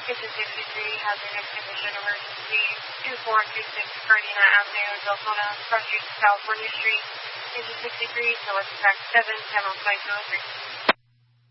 Kitchen 63 has a next condition emergency 2426 Gardena Avenue, Deltona, Cross Street, California Street. Kitchen 63, so let's track 7, 10 on 503.